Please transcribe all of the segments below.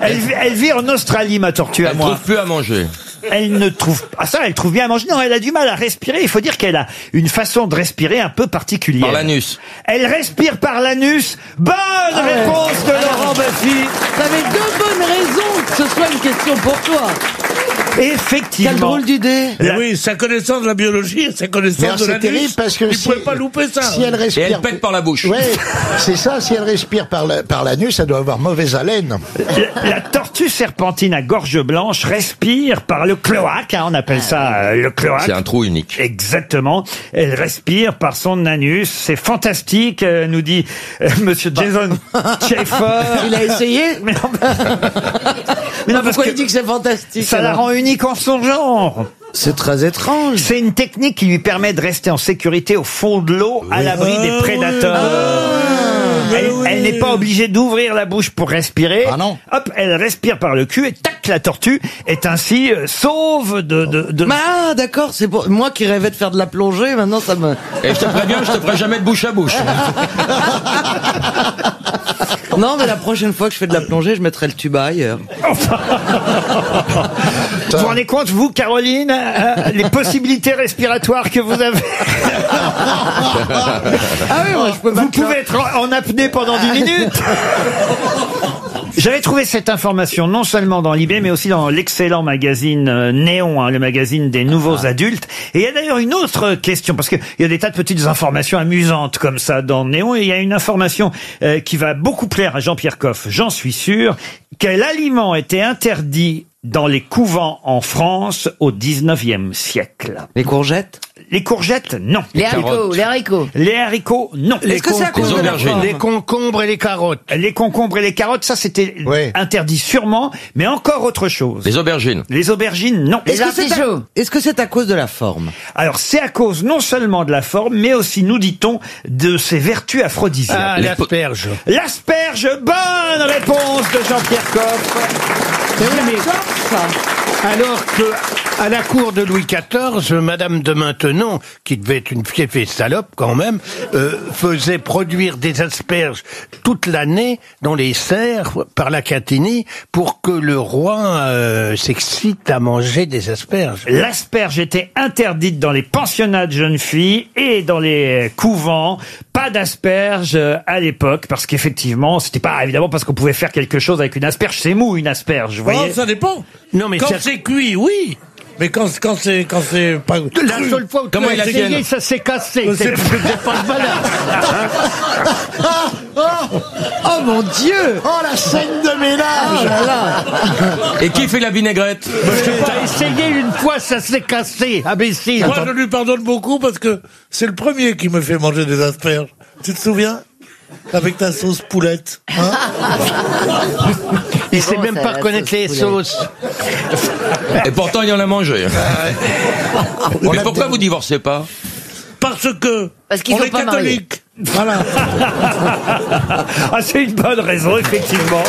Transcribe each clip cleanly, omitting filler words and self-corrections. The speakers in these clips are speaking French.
Elle vit en Australie, ma tortue à Elle moi. trouve plus à manger. Elle ne trouve pas ça, elle trouve bien à manger. Non, elle a du mal à respirer. Il faut dire qu'elle a une façon de respirer un peu particulière. Par l'anus. Elle respire par l'anus. Bonne réponse de Laurent Baffy. T'avais 2 bonnes raisons que ce soit une question pour toi. Effectivement. Quelle drôle d'idée. Oui, sa connaissance de la biologie, sa connaissance de c'est l'anus. terrible parce que il pouvait pas louper ça. Si elle Et respire, elle pète par la bouche. ouais, c'est ça. Si elle respire par l'anus, elle doit avoir mauvaise haleine. La tortue serpentine à gorge blanche respire par le cloaque, hein, on appelle ça le cloaque. C'est un trou unique. Exactement. Elle respire par son anus. C'est fantastique, nous dit Monsieur Jason Schaeffer. Il a essayé. Mais non, mais non, parce Pourquoi que il dit que c'est fantastique ça la alors rend unique en son genre. C'est très étrange. C'est une technique qui lui permet de rester en sécurité au fond de l'eau, à l'abri des prédateurs. Elle n'est pas obligée d'ouvrir la bouche pour respirer. Ah non. Hop, elle respire par le cul et tac, la tortue est ainsi sauve de... Ah d'accord, c'est pour moi qui rêvais de faire de la plongée, maintenant ça me... Et je te préviens, je te ferai jamais de bouche à bouche. Non mais la prochaine fois que je fais de la plongée, je mettrai le tuba ailleurs. Vous vous rendez compte, vous, Caroline, les possibilités respiratoires que vous avez? Ah oui, moi je peux pas. Vous pouvez être en apnée pendant 10 minutes. J'avais trouvé cette information non seulement dans Libé, mais aussi dans l'excellent magazine Néon, hein, le magazine des nouveaux adultes. Et il y a d'ailleurs une autre question, parce qu'il y a des tas de petites informations amusantes comme ça dans Néon, et il y a une information qui va beaucoup plaire à Jean-Pierre Coff, j'en suis sûr. Quel aliment était interdit dans les couvents en France au 19e siècle? Les courgettes? Les courgettes, non. Les haricots, les haricots. Les haricots, non. Est-ce que c'est à cause de la aubergines. forme? Les concombres et les carottes. Les concombres et les carottes, ça c'était Ouais. interdit sûrement, mais encore autre chose. Les aubergines. Les aubergines, non. Les artichauts. Est-ce que c'est à cause de la forme? Alors c'est à cause non seulement de la forme, mais aussi, nous dit-on, de ses vertus aphrodisiaques. Ah, l'asperge. L'asperge, bonne réponse de Jean-Pierre Coff. Alors que, à la cour de Louis XIV, Madame de Maintenon, qui devait être une fiefée salope quand même, faisait produire des asperges toute l'année dans les serres par la Catinine pour que le roi s'excite à manger des asperges. L'asperge était interdite dans les pensionnats de jeunes filles et dans les couvents. Pas d'asperge à l'époque, parce qu'effectivement, c'était pas évidemment parce qu'on pouvait faire quelque chose avec une asperge. C'est mou, une asperge, vous voyez. Oh, ça dépend. Non, mais Quand ça- c'est cuit, oui. Mais quand c'est pas... La seule fois où Comment tu il as a essayé, tienne ça s'est cassé. C'est- C'est pas de valeur. Oh mon Dieu! Oh, la scène de ménage. Oh là là! Et qui fait la vinaigrette? T'as essayé une fois, ça s'est cassé. Imbécile. Moi, je lui pardonne beaucoup parce que c'est le premier qui me fait manger des asperges. Tu te souviens? Avec ta sauce poulette. Hein? Il sait bon, même ça, pas la reconnaître sauce les poulet. sauces. Et pourtant, il en a mangé. Mais pourquoi vous divorcez pas? Parce que Parce qu'ils on sont est pas mariés. catholiques. Voilà. Ah, c'est une bonne raison, effectivement.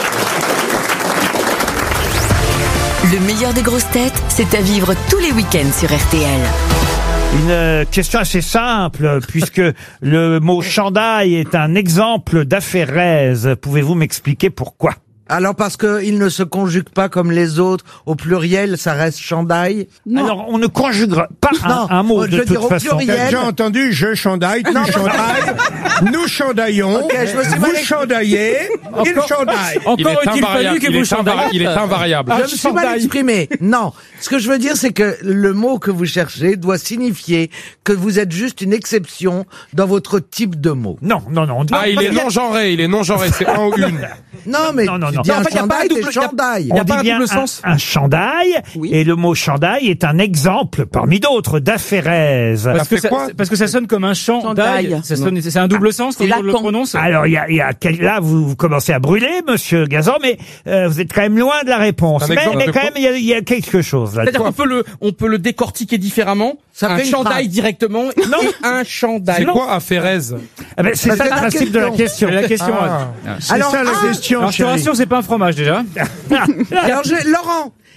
Le meilleur des grosses têtes, c'est à vivre tous les week-ends sur RTL. Une question assez simple, puisque le mot chandail est un exemple d'aphérèse. Pouvez-vous m'expliquer pourquoi? Alors parce qu'il ne se conjugue pas comme les autres, au pluriel, ça reste chandail. Alors, on ne conjuguera pas un mot je de veux dire toute au façon. pluriel. T'as déjà entendu je chandaille, tu chandailles, nous chandaillons, Ok, je me suis mal vous chandaillez, il chandaille. Encore est-il fallu que vous chandailliez. Il est invariable. Je me suis mal exprimé. Non, ce que je veux dire, c'est que le mot que vous cherchez doit signifier que vous êtes juste une exception dans votre type de mot. Non. Ah, il est non-genré, c'est un ou une. Non, mais Non. tu dis Non, en un fait, y a pas un chandail, double- des chandails. y a On pas dit un bien double sens. un chandail, Oui. et le mot chandail est un exemple, parmi d'autres, d'aphérèse. Parce que ça sonne comme un chandail. Ça sonne, c'est un double sens quand on le prononce. Alors, là, vous commencez à brûler, monsieur Gazan, mais vous êtes quand même loin de la réponse. Un Mais exemple de quand quoi même, il y a quelque chose là. C'est-à-dire on peut le décortiquer différemment. Ça un fait une chandail phrase. directement. Non, un chandail. C'est quoi aphérèse? Ah ben, c'est Bah, ça c'est le la principe de la question. C'est la question. Ah. C'est Alors, ça la question, Alors je te chérie. rassure, c'est pas un fromage déjà. Alors, Laurent,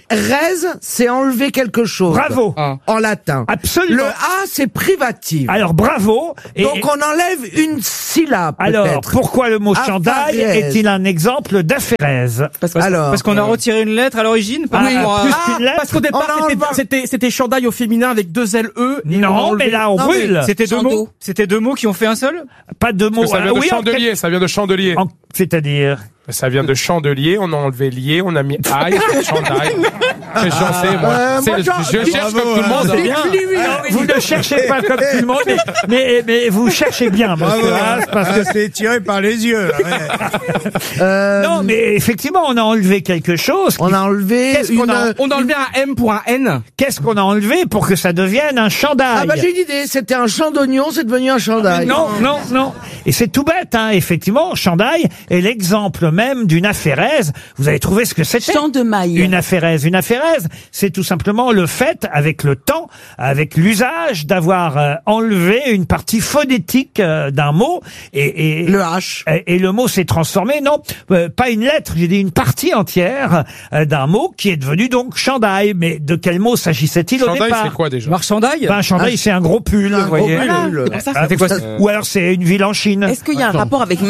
res, c'est enlever quelque chose. Bravo. En latin. Absolument. Le a, c'est privatif. Alors bravo. Donc on enlève une syllabe. Alors, peut-être. pourquoi le mot Aphérèse. chandail est-il un exemple d'aphérèse? Parce qu'on a retiré une lettre à l'origine par rapport à- plus qu'une lettre. Parce qu'au départ, On enlève- c'était chandail au féminin avec 2 LE. et on a Non, enlevé- mais là, on Non, brûle. C'était deux mots. C'était deux mots qui ont fait un seul. Pas de mots. Parce que ça vient de oui, en chandelier, ça vient de chandelier. C'est-à-dire Ça vient de chandelier, on a enlevé lié, on a mis aïe, chandail. Mais j'en sais, moi. Je cherche comme tout le monde. c'est bien. Vous ne cherchez pas comme tout le monde, mais vous cherchez bien, monsieur Haas, parce que c'est tiré par les yeux. non, mais effectivement, on a enlevé quelque chose. On a enlevé Qu'est-ce qu'on a- On a enlevé un M pour un N. Qu'est-ce qu'on a enlevé pour que ça devienne un chandail? Ah bah j'ai une idée, c'était un champ d'oignon, c'est devenu un chandail. Non. Et c'est tout bête, hein, effectivement. Chandail est l'exemple même d'une aphérèse. Vous avez trouvé ce que c'était? Champ de maille. Une aphérèse. Une aphérèse, c'est tout simplement le fait, avec le temps, avec l'usage, d'avoir enlevé une partie phonétique d'un mot. Et Le H. Et le mot s'est transformé, non, pas une lettre, j'ai dit une partie entière d'un mot qui est devenu donc chandail. Mais de quel mot s'agissait-il au Chandail, départ? c'est quoi déjà? Marchandail. Ben, un chandail, c'est un gros pull, vous voyez. pull. C'est pour ça que C'était quoi ça Ou alors c'est une ville en Chine. Est-ce qu'il y a un rapport avec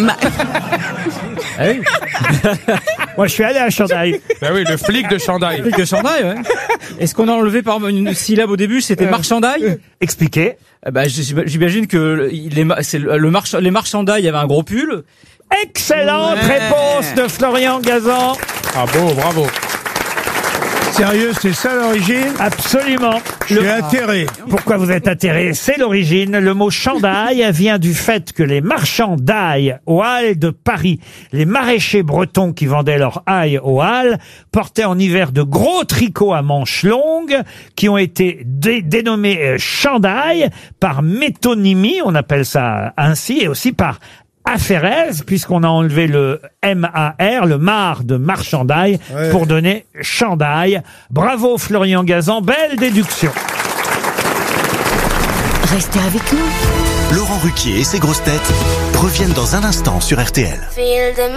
Moi, je suis allé à Chandail. Ben oui, le flic de chandail. Plus que chandail, ouais. Est-ce qu'on a enlevé par une syllabe au début? C'était marchandail. Expliquez. J'imagine que les marchandailles avaient un gros pull. Excellente réponse de Florian Gazan. Ah bon, bravo. Sérieux, c'est ça l'origine? Absolument. Je suis atterré. Pourquoi vous êtes atterré? C'est l'origine. Le mot chandail vient du fait que les marchands d'ail aux Halles de Paris, les maraîchers bretons qui vendaient leur ail aux Halles, portaient en hiver de gros tricots à manches longues qui ont été dénommés chandail par métonymie, on appelle ça ainsi, et aussi par aphérèse, puisqu'on a enlevé le M-A-R, le mar de marchandail, pour donner chandail. Bravo Florian Gazan, belle déduction. Restez avec nous. Laurent Ruquier et ses grosses têtes reviennent dans un instant sur RTL.